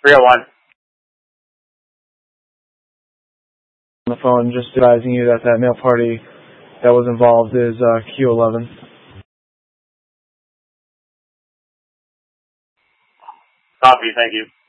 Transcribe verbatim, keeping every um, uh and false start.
three oh one. On the phone, just advising you that that male party that was involved is uh, Q eleven. Copy, thank you.